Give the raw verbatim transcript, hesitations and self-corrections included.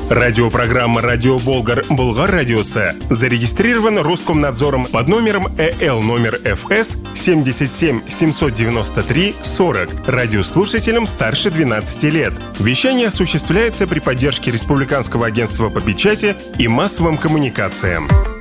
Радиопрограмма «Радио Болгар» Болгар Радиосы зарегистрирован Роскомнадзором под номером Э Л номер Ф С семьдесят семь семьсот девяносто три сорок радиослушателям старше двенадцати лет. Вещание осуществляется при поддержке Республиканского агентства по печати и массовым коммуникациям.